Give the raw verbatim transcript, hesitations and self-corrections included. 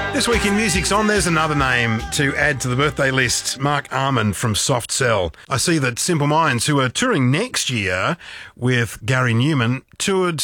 This week in Music's On, there's another name to add to the birthday list, Mark Arman from Soft Cell. I see that Simple Minds, who are touring next year with Gary Newman, toured